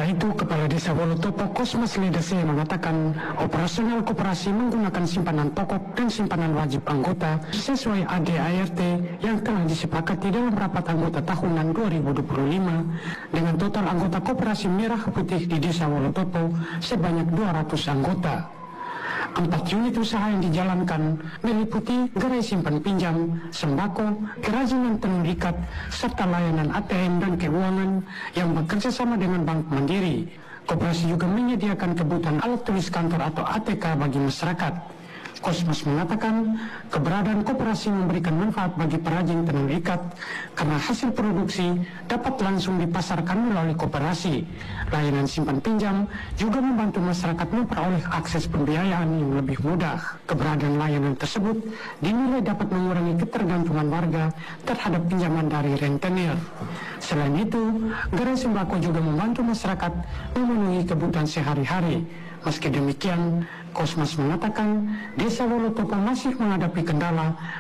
itu, Kepala Desa Wolotopo Kosmas Lidase mengatakan operasional koperasi menggunakan simpanan pokok dan simpanan wajib anggota sesuai ADART yang telah disepakati dalam rapat anggota tahunan 2025 dengan total anggota koperasi merah putih di Desa Wolotopo sebanyak 200 anggota. 4 unit usaha yang dijalankan meliputi gerai simpan pinjam, sembako, kerajinan tenun ikat, serta layanan ATM dan keuangan yang bekerja sama dengan Bank Mandiri. Koperasi juga menyediakan kebutuhan alat tulis kantor atau ATK bagi masyarakat. Kosmas mengatakan keberadaan koperasi memberikan manfaat bagi perajin tenun ikat karena hasil produksi dapat langsung dipasarkan melalui koperasi. Layanan simpan pinjam juga membantu masyarakat memperoleh akses pembiayaan yang lebih mudah. Keberadaan layanan tersebut dinilai dapat mengurangi ketergantungan warga terhadap pinjaman dari rentenir. Selain itu, gerai sembako juga membantu masyarakat memenuhi kebutuhan sehari-hari. Meski demikian, Kosmas mengatakan Desa Wolotopo masih menghadapi kendala